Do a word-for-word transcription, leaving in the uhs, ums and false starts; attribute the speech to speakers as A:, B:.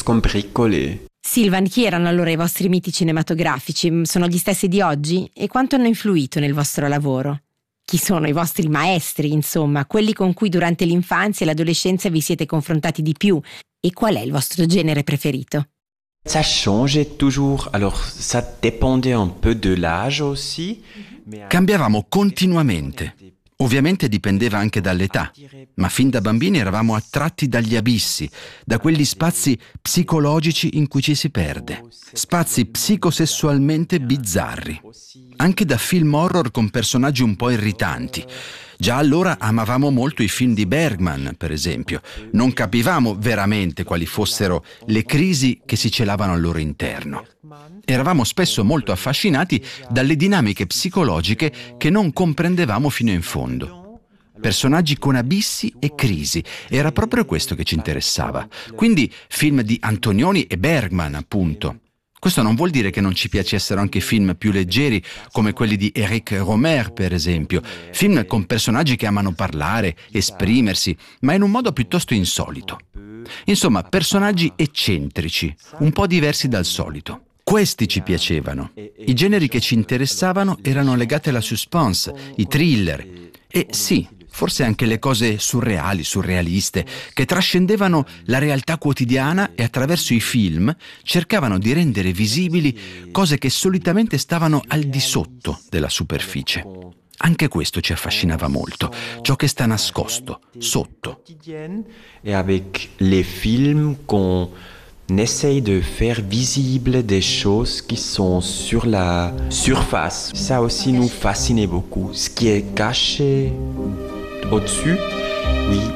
A: comme bricolé.
B: Silvan, chi erano allora i vostri miti cinematografici? Sono gli stessi di oggi? E quanto hanno influito nel vostro lavoro? Chi sono i vostri maestri, insomma, quelli con cui durante l'infanzia e l'adolescenza vi siete confrontati di più? E qual è il vostro genere preferito?
A: Ça changeait toujours, alors ça dépendait un peu de l'âge aussi.
C: Cambiavamo continuamente. Ovviamente dipendeva anche dall'età, ma fin da bambini eravamo attratti dagli abissi, da quegli spazi psicologici in cui ci si perde, spazi psicosessualmente bizzarri, anche da film horror con personaggi un po' irritanti. Già allora amavamo molto i film di Bergman, per esempio. Non capivamo veramente quali fossero le crisi che si celavano al loro interno. Eravamo spesso molto affascinati dalle dinamiche psicologiche che non comprendevamo fino in fondo. Personaggi con abissi e crisi, era proprio questo che ci interessava. Quindi film di Antonioni e Bergman, appunto. Questo non vuol dire che non ci piacessero anche film più leggeri, come quelli di Éric Rohmer, per esempio. Film con personaggi che amano parlare, esprimersi, ma in un modo piuttosto insolito. Insomma, personaggi eccentrici, un po' diversi dal solito. Questi ci piacevano. I generi che ci interessavano erano legati alla suspense, i thriller e sì, forse anche le cose surreali, surrealiste, che trascendevano la realtà quotidiana e attraverso i film cercavano di rendere visibili cose che solitamente stavano al di sotto della superficie. Anche questo ci affascinava molto, ciò che sta nascosto, sotto.
A: Et avec les films qu'on essaye de faire visible des choses qui sont sur la surface. Ça aussi nous fascinait beaucoup. Ce qui est caché au-dessus, oui,